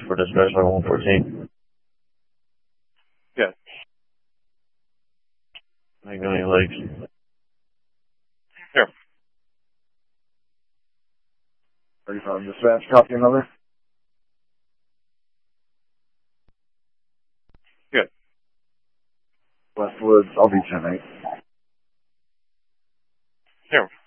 for dispatch level 114. Yeah. Magnolia Lakes. Here. 35 dispatch, copy another. Good. Westwoods, I'll be 10-8. Here.